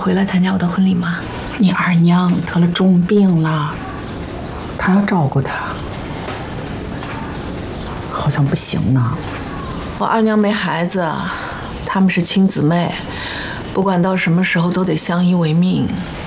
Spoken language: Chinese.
回来参加我的婚礼吗？ 你二娘得了重病了，他要照顾她，好像不行呢。 我二娘没孩子，他们是亲姊妹，不管到什么时候都得相依为命。